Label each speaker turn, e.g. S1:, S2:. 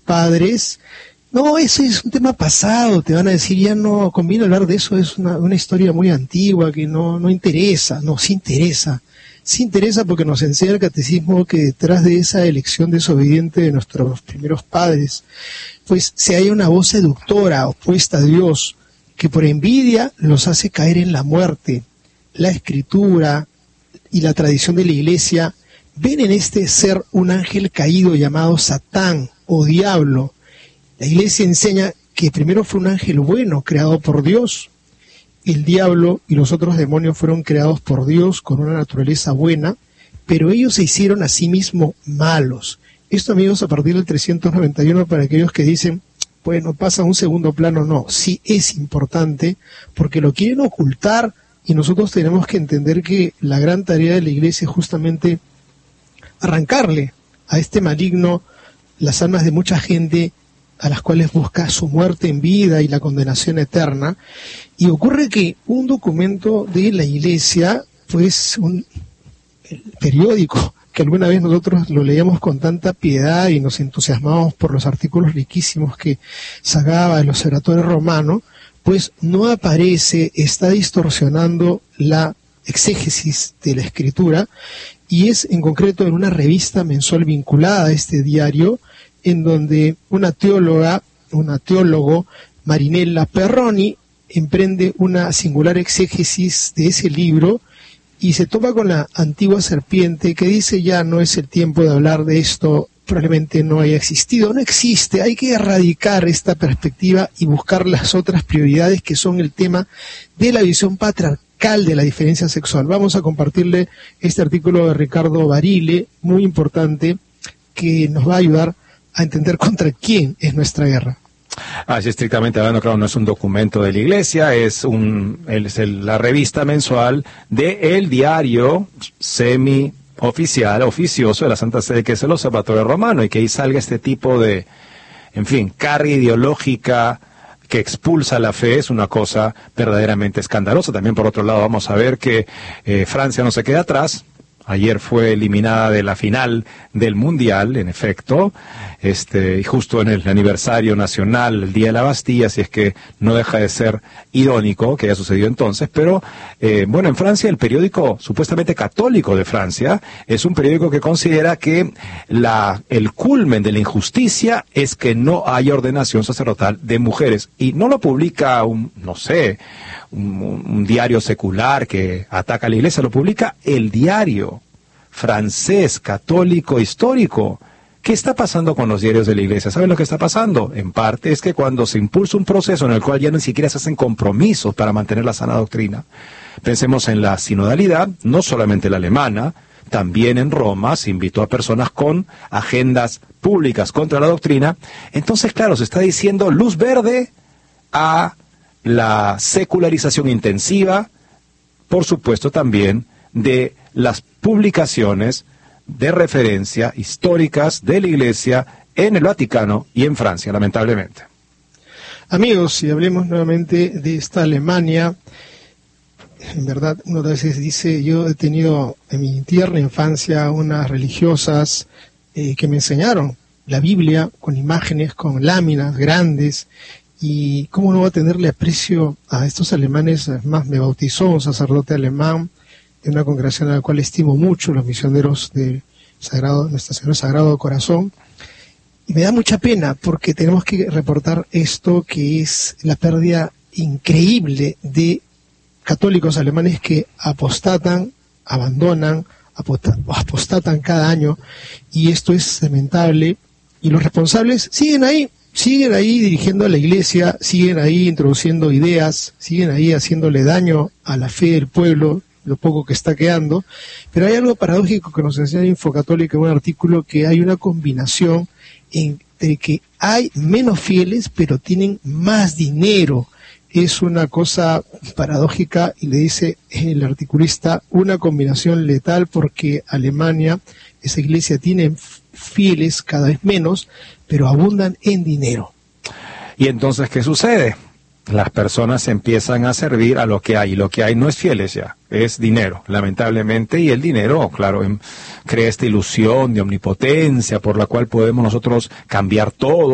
S1: padres, no, eso es un tema pasado, te van a decir, ya no conviene hablar de eso, es una historia muy antigua que no interesa. No, sí interesa. Sí interesa porque nos enseña el catecismo que detrás de esa elección desobediente de nuestros primeros padres, pues se halla una voz seductora opuesta a Dios, que por envidia los hace caer en la muerte. La Escritura y la tradición de la Iglesia ven en este ser un ángel caído llamado Satán o Diablo. La Iglesia enseña que primero fue un ángel bueno, creado por Dios. El diablo y los otros demonios fueron creados por Dios con una naturaleza buena, pero ellos se hicieron a sí mismos malos. Esto, amigos, a partir del 391, para aquellos que dicen, bueno, pasa a un segundo plano, no, sí es importante, porque lo quieren ocultar, y nosotros tenemos que entender que la gran tarea de la Iglesia es justamente arrancarle a este maligno las almas de mucha gente a las cuales busca su muerte en vida y la condenación eterna. Y ocurre que un documento de la Iglesia, pues el periódico, que alguna vez nosotros lo leíamos con tanta piedad y nos entusiasmábamos por los artículos riquísimos que sacaba el Observatorio Romano, pues no aparece, está distorsionando la exégesis de la Escritura, y es en concreto en una revista mensual vinculada a este diario, en donde una teólogo, Marinella Perroni, emprende una singular exégesis de ese libro y se topa con la antigua serpiente que dice, ya no es el tiempo de hablar de esto, probablemente no haya existido, no existe, hay que erradicar esta perspectiva y buscar las otras prioridades, que son el tema de la visión patriarcal de la diferencia sexual. Vamos a compartirle este artículo de Ricardo Barile, muy importante, que nos va a ayudar a entender contra quién es nuestra guerra.
S2: Así estrictamente hablando, claro, no es un documento de la Iglesia, es la revista mensual de el diario semi-oficial, oficioso de la Santa Sede, que es el Observatorio Romano, y que ahí salga este tipo de, en fin, carga ideológica que expulsa la fe, es una cosa verdaderamente escandalosa. También, por otro lado, vamos a ver que Francia no se queda atrás. Ayer fue eliminada de la final del Mundial, en efecto, y justo en el aniversario nacional, el Día de la Bastilla, así es que no deja de ser irónico que haya sucedido entonces, pero bueno, en Francia el periódico supuestamente católico de Francia es un periódico que considera que el culmen de la injusticia es que no haya ordenación sacerdotal de mujeres, y no lo publica un diario secular que ataca a la Iglesia, lo publica el diario francés, católico, histórico. ¿Qué está pasando con los diarios de la Iglesia? ¿Saben lo que está pasando? En parte es que cuando se impulsa un proceso en el cual ya ni siquiera se hacen compromisos para mantener la sana doctrina, pensemos en la sinodalidad, no solamente la alemana, también en Roma se invitó a personas con agendas públicas contra la doctrina. Entonces, claro, se está diciendo luz verde a la secularización intensiva, por supuesto también de las publicaciones de referencia históricas de la Iglesia en el Vaticano y en Francia, lamentablemente.
S1: Amigos, si hablemos nuevamente de esta Alemania, en verdad, uno a veces dice, yo he tenido en mi tierna infancia unas religiosas que me enseñaron la Biblia con imágenes, con láminas grandes, y cómo no va a tenerle aprecio a estos alemanes. Además, me bautizó un sacerdote alemán en una congregación a la cual estimo mucho, los misioneros de Nuestra Señora Sagrado Corazón, y me da mucha pena porque tenemos que reportar esto, que es la pérdida increíble de católicos alemanes que apostatan, abandonan, apostatan cada año, y esto es lamentable, y los responsables siguen ahí dirigiendo a la Iglesia, siguen ahí introduciendo ideas, siguen ahí haciéndole daño a la fe del pueblo, lo poco que está quedando. Pero hay algo paradójico que nos enseña Infocatólica en un artículo, que hay una combinación entre que hay menos fieles pero tienen más dinero. Es una cosa paradójica, y le dice el articulista, una combinación letal, porque Alemania, esa iglesia, tiene fieles cada vez menos, pero abundan en dinero.
S2: Y entonces, ¿qué sucede? Las personas empiezan a servir a lo que hay, y lo que hay no es fieles ya, es dinero, lamentablemente, y el dinero, claro, crea esta ilusión de omnipotencia por la cual podemos nosotros cambiar todo.